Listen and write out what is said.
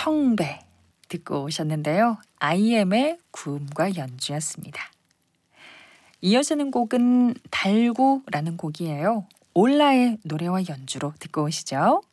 청배 듣고 오셨는데요. IM의 구음과 연주였습니다. 이어지는 곡은 달구라는 곡이에요. 올라의 노래와 연주로 듣고 오시죠.